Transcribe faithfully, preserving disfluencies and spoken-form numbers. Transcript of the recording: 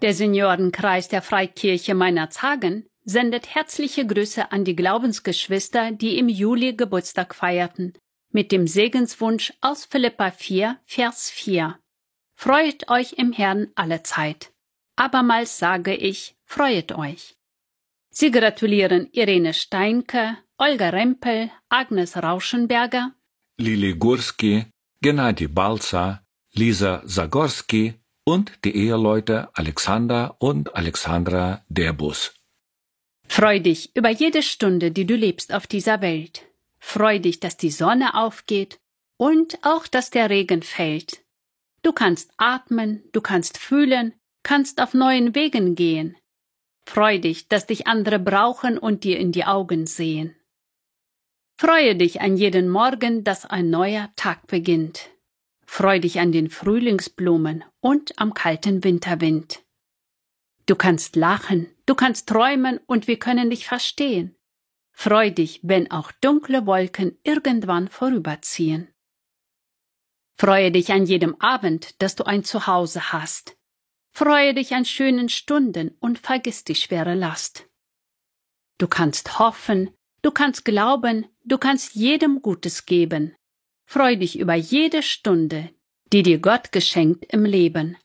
Der Seniorenkreis der Freikirche Meinerzhagen sendet herzliche Grüße an die Glaubensgeschwister, die im Juli Geburtstag feierten, mit dem Segenswunsch aus Philipper vier, Vers vier. Freuet euch im Herrn allezeit. Abermals sage ich, freuet euch. Sie gratulieren Irene Steinke, Olga Rempel, Agnes Rauschenberger, Lili Gurski, Gennady Balza, Lisa Zagorski und die Eheleute Alexander und Alexandra Derbus. Freu dich über jede Stunde, die du lebst auf dieser Welt. Freu dich, dass die Sonne aufgeht und auch, dass der Regen fällt. Du kannst atmen, du kannst fühlen, kannst auf neuen Wegen gehen. Freu dich, dass dich andere brauchen und dir in die Augen sehen. Freue dich an jeden Morgen, dass ein neuer Tag beginnt. Freu dich an den Frühlingsblumen und am kalten Winterwind. Du kannst lachen, du kannst träumen und wir können dich verstehen. Freu dich, wenn auch dunkle Wolken irgendwann vorüberziehen. Freue dich an jedem Abend, dass du ein Zuhause hast. Freue dich an schönen Stunden und vergiss die schwere Last. Du kannst hoffen, du kannst glauben, du kannst jedem Gutes geben. Freu dich über jede Stunde, die dir Gott geschenkt im Leben.